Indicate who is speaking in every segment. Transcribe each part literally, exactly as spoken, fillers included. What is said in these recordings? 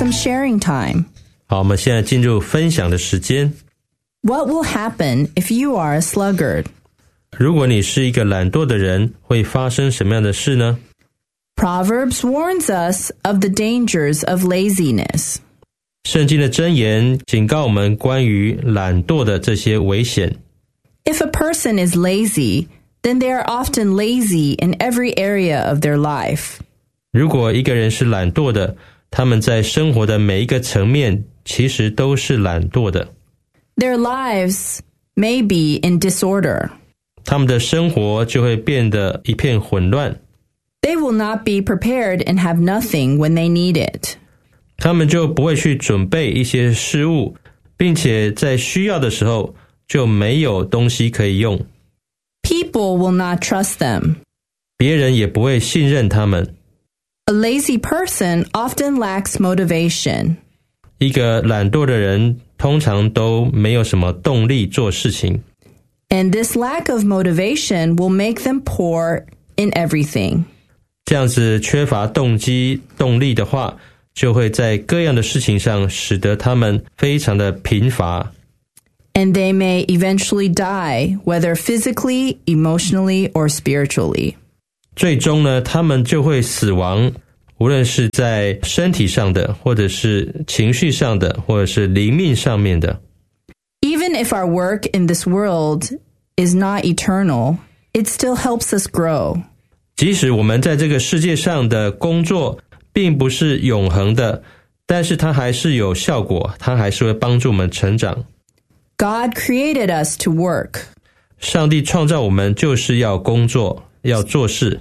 Speaker 1: some sharing time.
Speaker 2: 好，我们现在进入分享的时间。
Speaker 1: What will happen if you are a sluggard?
Speaker 2: 如果你是一个懒惰的人，会发生什么样的事呢？
Speaker 1: Proverbs warns us of the dangers of laziness.
Speaker 2: 圣经的箴言警告我们关于懒惰的这些危险。
Speaker 1: If a person is lazy, then they are often lazy in every area of their life.
Speaker 2: 如果一个人是懒惰的，他们在生活的每一个层面其实都是懒惰的。
Speaker 1: Their lives may be in disorder.
Speaker 2: 他们的生活就会变得一片混乱。
Speaker 1: They will not be prepared and have nothing when they need it.
Speaker 2: 他们就不会去准备一些事物，并且在需要的时候就没有东西可以用。
Speaker 1: People will not trust them.
Speaker 2: 别人也不会信任他们。
Speaker 1: A lazy person often lacks motivation.
Speaker 2: 一个懒惰的人通常都没有什么动力做事情。
Speaker 1: And this lack of motivation will make them poor in everything.
Speaker 2: 这样子缺乏动机、动力的话，就会在各样的事情上使得他们非常的贫乏。
Speaker 1: And they may eventually die, whether physically, emotionally, or spiritually.
Speaker 2: 最终呢，他们就会死亡，无论是在身体上的，或者是情绪上的，或者是灵命上面的。
Speaker 1: Even if our work in this world is not eternal, it still helps us grow.
Speaker 2: 即使我们在这个世界上的工作并不是永恒的，但是它还是有效果，它还是会帮助我们成长。
Speaker 1: God created us to work.
Speaker 2: 上帝创造我们就是要工作，要做事。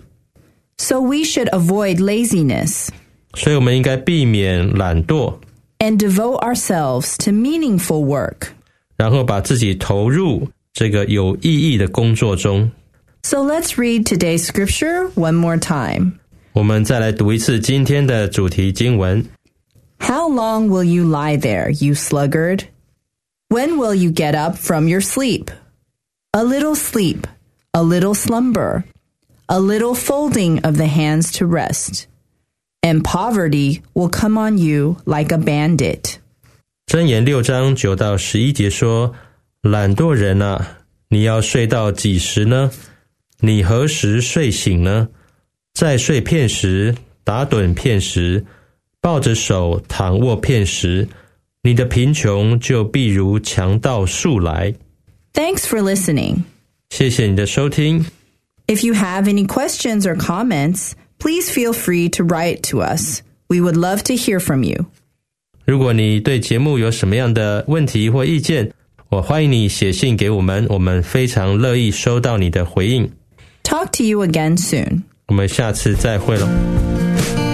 Speaker 1: So we should avoid laziness.
Speaker 2: 所以我们应该避免懒惰。
Speaker 1: And devote ourselves to meaningful work.
Speaker 2: 然后把自己投入这个有意义的工作中。
Speaker 1: So let's read today's scripture one more time.
Speaker 2: 我们再来读一次今天的主题经文。
Speaker 1: How long will you lie there, you sluggard? When will you get up from your sleep? A little sleep, a little slumber, a little folding of the hands to rest, and poverty will come on you like a bandit.
Speaker 2: 箴言六章九到十一节说，懒惰人啊，你要睡到几时呢？你何时睡醒呢？再睡片时，打盹片时，抱着手躺卧片时，你的贫穷就必如强盗速来。
Speaker 1: Thanks for listening.
Speaker 2: 谢谢你的收听。
Speaker 1: If you have any questions or comments, please feel free to write to us. We would love to hear from you.
Speaker 2: 如果你对节目有什么样的问题或意见，我欢迎你写信给我们，我们非常乐意收到你的回应。
Speaker 1: Talk to you again soon.
Speaker 2: 我们下次再会了。